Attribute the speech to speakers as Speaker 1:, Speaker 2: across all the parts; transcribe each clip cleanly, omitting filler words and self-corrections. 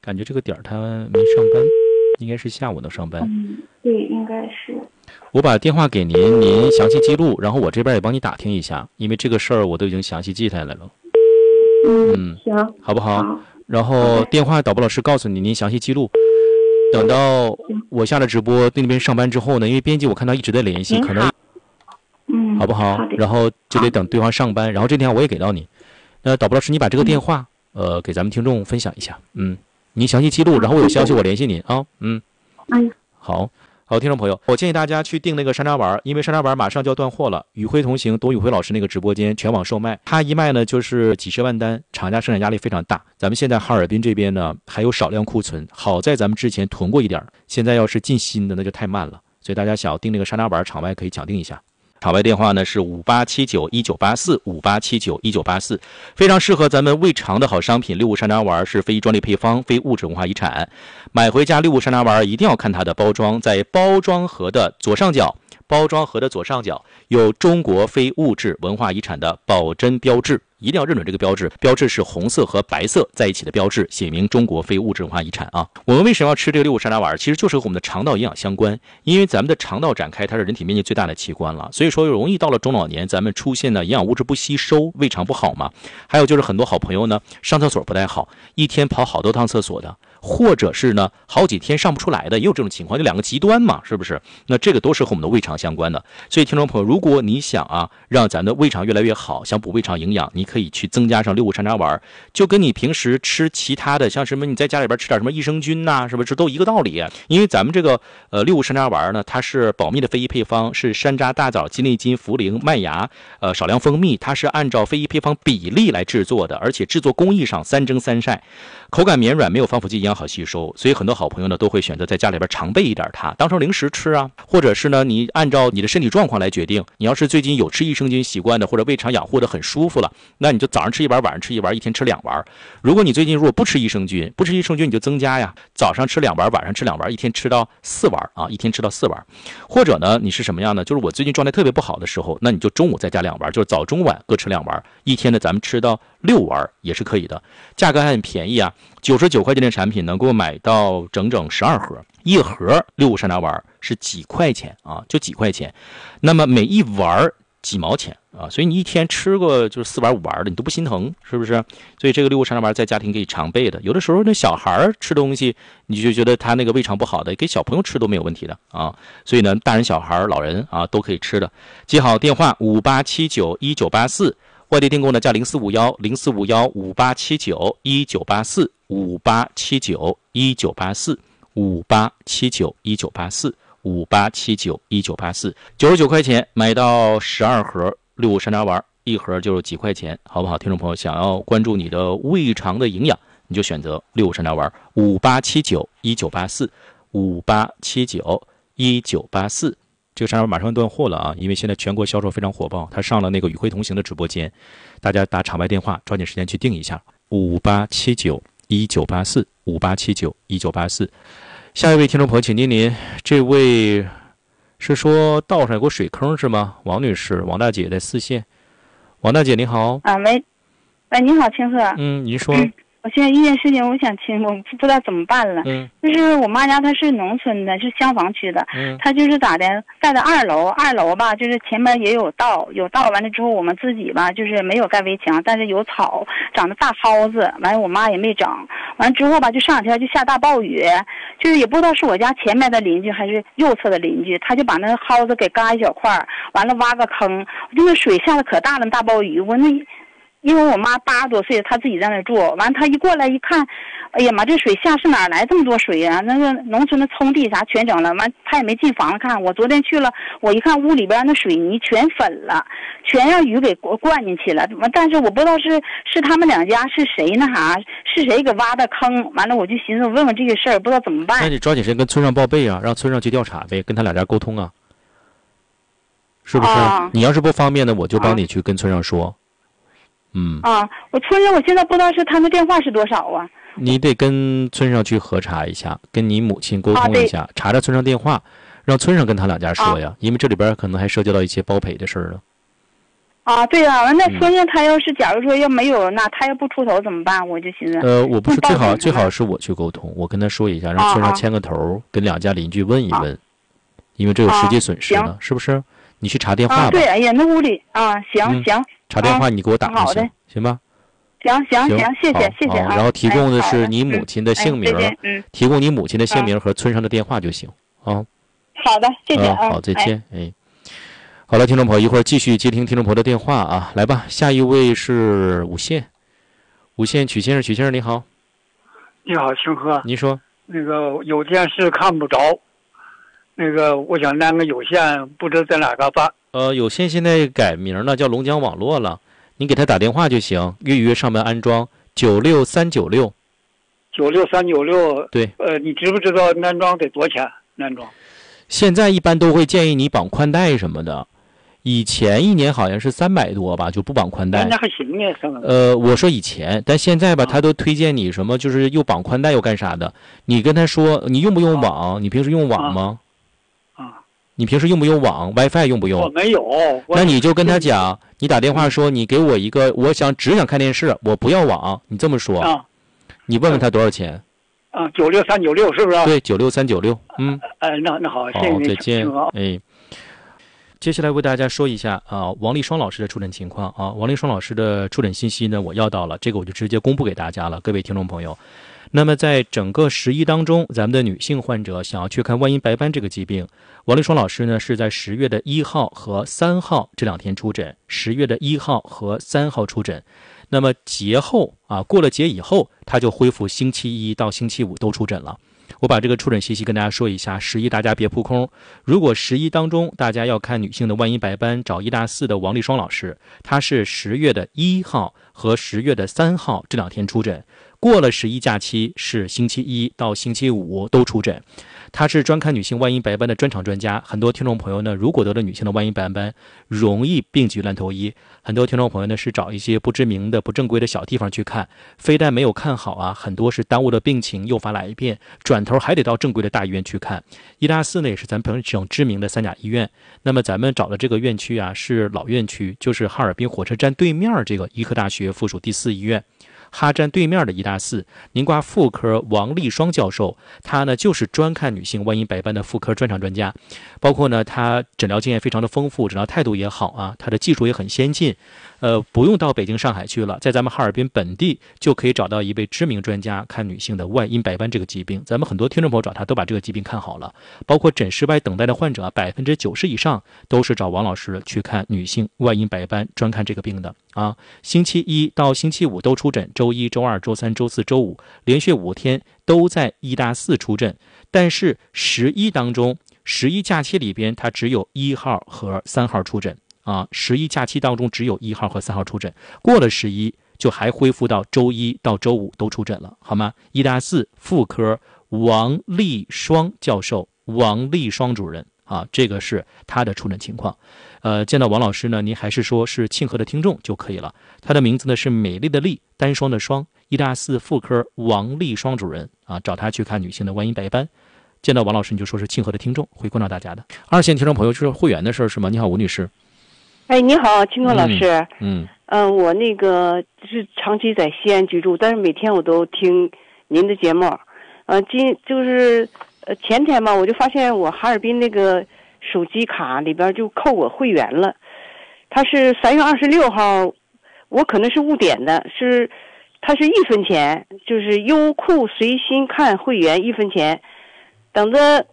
Speaker 1: 感觉这个点儿他没上班，应该是下午能上班。
Speaker 2: 对，应该是。
Speaker 1: 我把电话给您，您详细记录，然后我这边也帮你打听一下，因为这个事儿我都已经详细记下来了。
Speaker 2: 行，
Speaker 1: 好不好？
Speaker 2: 好。
Speaker 1: 然后电话导播老师告诉你，您详细记录。等到我下了直播那边上班之后呢，因为编辑我看到一直在联系，可能好不好？然后就得等对方上班，然后这电话我也给到你。那导播老师，你把这个电话给咱们听众分享一下。您详细记录，然后我有消息我联系您啊。好。好，听众朋友，我建议大家去订那个山楂丸，因为山楂丸马上就要断货了。宇辉同行董宇辉老师那个直播间全网售卖，他一卖呢就是几十万单，厂家生产压力非常大。咱们现在哈尔滨这边呢还有少量库存，好在咱们之前囤过一点，现在要是进新的那就太慢了，所以大家想要订那个山楂丸，场外可以抢订一下。场外电话呢是58791984，58791984，非常适合咱们胃肠的好商品。六物山楂丸是非专利配方，非物质文化遗产。买回家六物山楂丸一定要看它的包装，在包装盒的左上角，有中国非物质文化遗产的保真标志，一定要认准这个标志，标志是红色和白色在一起的标志，写明中国非物质文化遗产啊。我们为什么要吃这个六物山楂丸？其实就是和我们的肠道营养相关，因为咱们的肠道展开它是人体面积最大的器官了，所以说容易到了中老年咱们出现的营养物质不吸收，胃肠不好嘛。还有就是很多好朋友呢上厕所不太好，一天跑好多趟厕所的，或者是呢好几天上不出来的，也有这种情况，就两个极端嘛，是不是？那这个都是和我们的胃肠相关的。所以听众朋友，如果你想让咱的胃肠越来越好，想补胃肠营养，你可以去增加上六物山楂丸，就跟你平时吃其他的像什么你在家里边吃点什么益生菌呐，是不是都一个道理？因为咱们这个六物山楂丸呢，它是保密的非遗配方，是山楂、大枣、鸡内金、茯苓、麦芽少量蜂蜜，它是按照非遗配方比例来制作的，而且制作工艺上3蒸3晒，口感绵软，没有防腐剂，营养好吸收。所以很多好朋友呢都会选择在家里边常备一点它，当成零食吃啊，或者是呢你按照你的身体状况来决定。你要是最近有吃益生菌习惯的，或者胃肠养护的很舒服了，那你就早上吃一丸，晚上吃一丸，一天吃2丸。如果你最近如果不吃益生菌你就增加呀，早上吃2丸，晚上吃2丸，一天吃到4丸啊，一天吃到4丸。或者呢你是什么样呢？就是我最近状态特别不好的时候，那你就中午再加2丸，就是早中晚各吃2丸，一天呢咱们吃到6丸也是可以的。价格还很便宜啊，99块钱的产品能够买到整整12盒，一盒六物山楂丸是几块钱啊，就几块钱。那么每一丸几毛钱啊，所以你一天吃个就是4丸5丸的，你都不心疼，是不是？所以这个六物山楂丸在家庭可以常备的。有的时候那小孩吃东西，你就觉得他那个胃肠不好的，给小朋友吃都没有问题的啊。所以呢，大人小孩老人都可以吃的。记好电话58791984。外地订购呢加045104515879，58791984，58791984，58791984，99块钱买到12盒六物山楂丸，一盒就是几块钱，好不好？听众朋友想要关注你的胃肠的营养，你就选择六物山楂丸，58791984，58791984。这个山楂丸马上断货了啊，因为现在全国销售非常火爆，它上了那个宇辉同行的直播间，大家打场外电话抓紧时间去订一下58791984，58791984。下一位听众朋友请您，这位是说道上有个水坑是吗？王女士，王大姐在4线。王大姐你好。
Speaker 2: 喂，你好，青鹤。
Speaker 1: 您说。
Speaker 2: 我现在遇见事情，我想听，我不知道怎么办了。就是我妈家她是农村的，是厢房区的，她就是咋的，盖的2楼，吧，就是前面也有道，完了之后我们自己吧，就是没有盖围墙，但是有草，长得大蒿子，完了我妈也没整，完了之后吧，就上2天就下大暴雨，就是也不知道是我家前面的邻居还是右侧的邻居，他就把那个蒿子给嘎一小块，完了挖个坑，那个水下的可大了，大暴雨，因为我妈80多岁，她自己在那住，完她一过来一看，哎呀妈，这水下是哪来这么多水啊？那个农村的葱地啥全整了，完她也没进房看。我昨天去了，我一看屋里边那水泥全粉了，全让雨给灌进去了。但是我不知道是他们2家是谁是谁给挖的坑？完了我就寻思问问这个事儿，不知道怎么办。
Speaker 1: 那你抓紧时间跟村上报备啊，让村上去调查呗，跟他2家沟通啊，是不是？你要是不方便的，我就帮你去跟村上说。
Speaker 2: 我村上我现在不知道是他的电话是多少啊？
Speaker 1: 你得跟村上去核查一下，跟你母亲沟通一下，查查村上电话，让村上跟他2家说呀，因为这里边可能还涉及到一些包赔的事儿了。
Speaker 2: 啊，对啊，那孙子他要是假如说要没有，那他要不出头怎么办？我就寻思。
Speaker 1: 我不是最好是我去沟通，我跟他说一下，让村上牵个头，跟两家邻居问一问，因为这有实际损失呢，是不是？你去查电话吧。
Speaker 2: 对，哎呀，那屋里行。
Speaker 1: 查电话你给我打就行，行吧？
Speaker 2: 行，谢谢。
Speaker 1: 然后提供的是你母亲的姓名，提供你母亲的姓名和村上的电话就行啊。
Speaker 2: 好的，谢谢
Speaker 1: 好，再见。好了，听众朋友，一会儿继续接听听众朋友的电话啊，来吧，下一位是五线曲先生，你好。
Speaker 3: 你好，星河。
Speaker 1: 你说。
Speaker 3: 那个有电视看不着，那个我想安个有线，不知在哪个办。
Speaker 1: 有线现在改名了，叫龙江网络了，你给他打电话就行，预约上门安装96396。96396。对。
Speaker 3: 你知不知道安装得多少钱？安装？
Speaker 1: 现在一般都会建议你绑宽带什么的。以前一年好像是300多吧，就不绑宽带。
Speaker 3: 那还行呢，
Speaker 1: 我说以前，但现在吧，他都推荐你什么，就是又绑宽带又干啥的。你跟他说你用不用网？你平时用网吗？你平时用不用网 ？WiFi 用不用？
Speaker 3: 我没有。
Speaker 1: 那你就跟他讲，你打电话说你给我一个，我只想看电视，我不要网。你这么说。你问问他多少钱
Speaker 3: ？96396是不是？
Speaker 1: 对，96396。
Speaker 3: 那好，谢谢你。
Speaker 1: 再见。接下来为大家说一下王立双老师的出诊情况啊。王立双老师的出诊信息呢，我要到了，这个我就直接公布给大家了，各位听众朋友。那么在整个11当中，咱们的女性患者想要去看万阴白斑这个疾病，王立双老师呢是在10月的1号和3号这2天出诊，10月的1号和3号出诊。那么节后过了节以后，他就恢复星期1到星期5都出诊了。我把这个出诊信息跟大家说一下，11大家别扑空。如果11当中大家要看女性的万阴白斑，找医大4的王立双老师，他是10月的1号和10月的3号这2天出诊。过了11假期是星期1到星期5都出诊。他是专看女性万阴白斑的专场专家。很多听众朋友呢，如果得了女性的万阴白斑，容易病急乱投医。很多听众朋友呢是找一些不知名的不正规的小地方去看，非但没有看好很多是耽误了病情，诱发来一遍，转头还得到正规的大医院去看。医大4呢也是咱本省知名的3甲医院。那么咱们找的这个院区是老院区，就是哈尔滨火车站对面这个医科大学附属第4医院。哈站对面的医大4宁挂妇科王立双教授，他呢就是专看女性万阴白斑的妇科专场专家，包括呢他诊疗经验非常的丰富，诊疗态度也好他的技术也很先进，不用到北京上海去了，在咱们哈尔滨本地就可以找到一位知名专家看女性的万阴白斑这个疾病。咱们很多听众朋友找他都把这个疾病看好了，包括诊室外等待的患者90%以上都是找王老师去看女性万阴白斑专看这个病的星期1到星期5都出诊，周1、周2、周3、周4、周5连续5天都在医大4出诊。但是11当中，11假期里边他只有1号和3号出诊11假期当中只有1号和3号出诊，过了11就还恢复到周1到周5都出诊了，好吗？医大4妇科王立双教授，王立双主任这个是他的出诊情况。见到王老师呢，您还是说是庆贺的听众就可以了。他的名字呢是美丽的丽，单双的双，医大4妇科王立双主任找他去看女性的万阴白斑。见到王老师你就说是庆贺的听众，会关照大家的。2线听众朋友就是会员的事儿是吗？你好，吴女士。
Speaker 4: 你好，庆贺老师。我那个是长期在西安居住，但是每天我都听您的节目。就是前天吧，我就发现我哈尔滨那个手机卡里边就扣我会员了。它是3月26号，我可能是误点的，它是1分钱，就是优酷随心看会员1分钱。等着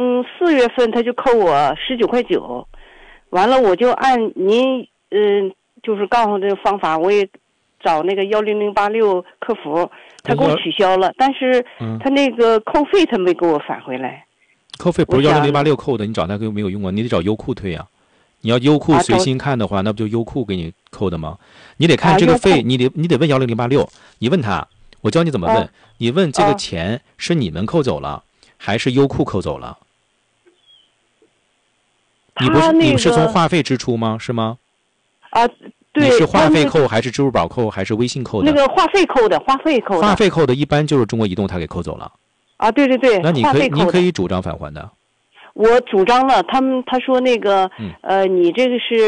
Speaker 4: 4月份他就扣我19.9块，完了我就按您就是告诉这个方法，我也找那个10086客服，他给我取消了，但是他那个扣费他没给我返回来。
Speaker 1: 扣费不是10086扣的，你找他没有用你得找优酷退你要优酷随心看的话，那不就优酷给你扣的吗？你得看这个费，你得问10086，你问他，我教你怎么问，你问这个钱是你们扣走了还是优酷扣走了？你们是从话费支出吗？是吗？对，你是话费扣还是支付宝扣还是微信扣的？
Speaker 4: 那个话费扣的，话费扣的
Speaker 1: 一般就是中国移动他给扣走了。
Speaker 4: 对，
Speaker 1: 那您可以主张返还的。
Speaker 4: 我主张了，他说那个你这个是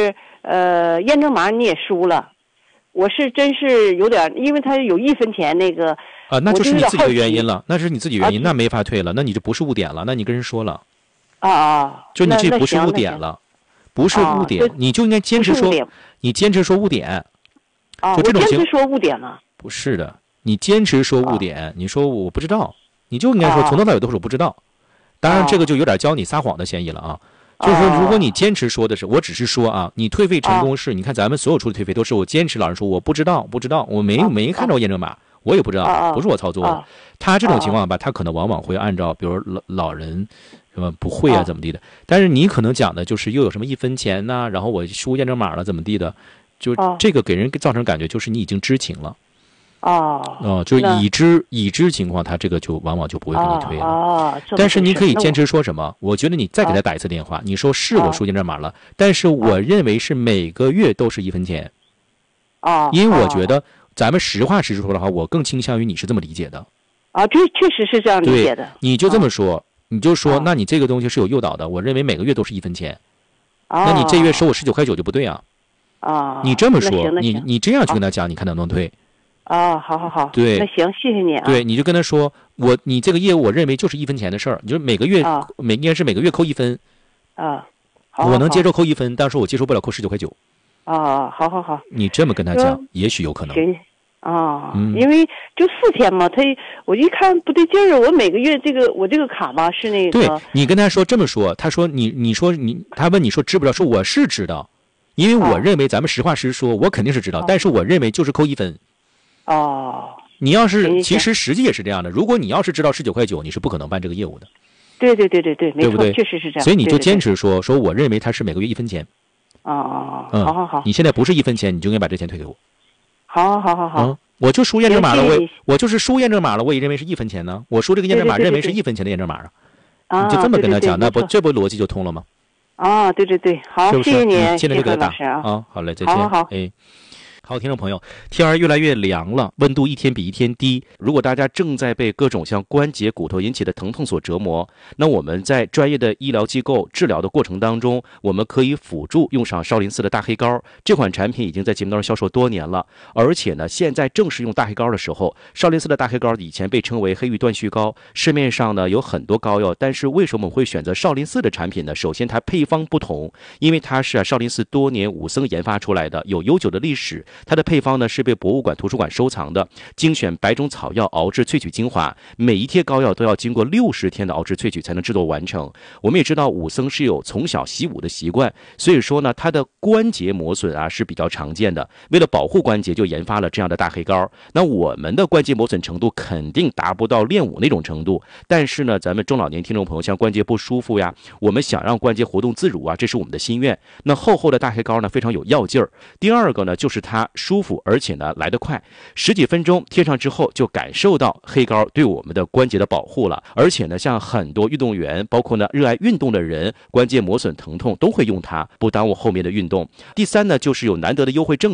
Speaker 4: 验证码你也输了，我是真是有点，因为他有1分钱那个
Speaker 1: 那就是你自己的原因了，那是你自己原因，那没法退了，那你就不是误点了，那你跟人说了就你这不是误点了，不是误点，你就应该坚持说，你坚持说误点就这种
Speaker 4: 我坚持说误点了，
Speaker 1: 不是的，你坚持说误点，你说我不知道，你就应该说从头到尾都是我不知道，当然这个就有点教你撒谎的嫌疑了啊。就是说，如果你坚持说的是，我只是说啊，你退费成功是，你看咱们所有出的退费都是我坚持，老人说我不知道，我没看着验证码，我也不知道，不是我操作的。他这种情况吧，他可能往往会按照，比如老人什么不会啊怎么地的，但是你可能讲的就是又有什么1分钱呐，然后我输验证码了怎么地的，就这个给人造成感觉就是你已经知情了。就已知情况，他这个就往往就不会给你退了。但是你可以坚持说什么？我觉得你再给他打一次电话，你说是我输验证码了，但是我认为是每个月都是1分钱。因为我觉得咱们实话实说的话，我更倾向于你是这么理解的。
Speaker 4: 这确实是这样理解的。
Speaker 1: 你就这么说，你就说，那你这个东西是有诱导的。我认为每个月都是1分钱，那你这月收我19.9块就不对啊。你这么说，你这样去跟他讲，你看能不能退？
Speaker 4: 好，
Speaker 1: 对，
Speaker 4: 那行，谢谢你啊。
Speaker 1: 对，你就跟他说，你这个业务我认为就是1分钱的事儿，你就每个月应该是每个月扣1分。我能接受扣1分，但是我接受不了扣19.9块。
Speaker 4: 好。
Speaker 1: 你这么跟他讲，也许有可能。
Speaker 4: 因为就4天嘛，我一看不对劲儿，我每个月我这个卡吧是那个。
Speaker 1: 对，你跟他说这么说，他说他问你说知不知道？说我是知道。因为我认为咱们实话实说，我肯定是知道，但是我认为就是扣1分。你要是其实实际也是这样的，如果你要是知道19.9块，你是不可能办这个业务的。
Speaker 4: 对，没错，
Speaker 1: 对，
Speaker 4: 确实是这样。
Speaker 1: 所以你就坚持说我认为他是每个月1分钱。
Speaker 4: 好。
Speaker 1: 你现在不是1分钱，你就应该把这钱退给我。
Speaker 4: 好。
Speaker 1: 我就输验证码了，我就是输验证码了，我也认为是1分钱呢。我输这个验证码，认为是1分钱的验证码啊。你就这么跟他讲，这不逻辑就通了吗？
Speaker 4: 对，好，谢谢你，
Speaker 1: 现在就给他打
Speaker 4: 老师啊。
Speaker 1: 好嘞，再见。
Speaker 4: 好。
Speaker 1: 好，听众朋友，天儿越来越凉了，温度一天比一天低。如果大家正在被各种像关节、骨头引起的疼痛所折磨，那我们在专业的医疗机构治疗的过程当中，我们可以辅助用上少林寺的大黑膏。这款产品已经在节目当中销售多年了，而且呢，现在正是用大黑膏的时候。少林寺的大黑膏以前被称为黑玉断续膏，市面上呢有很多膏药，但是为什么我们会选择少林寺的产品呢？首先，它配方不同，因为它是少林寺多年武僧研发出来的，有悠久的历史。它的配方呢是被博物馆、图书馆收藏的，精选100种草药熬制萃取精华，每一贴膏药都要经过60天的熬制萃取才能制作完成。我们也知道武僧是有从小习武的习惯，所以说呢，它的关节磨损是比较常见的。为了保护关节，就研发了这样的大黑膏。那我们的关节磨损程度肯定达不到练武那种程度，但是呢，咱们中老年听众朋友像关节不舒服呀，我们想让关节活动自如这是我们的心愿。那厚的大黑膏呢，非常有药劲儿。第二个呢，就是它舒服，而且呢来得快，10几分钟贴上之后就感受到黑膏对我们的关节的保护了。而且呢，像很多运动员，包括呢热爱运动的人，关节磨损疼痛都会用它，不耽误后面的运动。第三呢，就是有难得的优惠政策。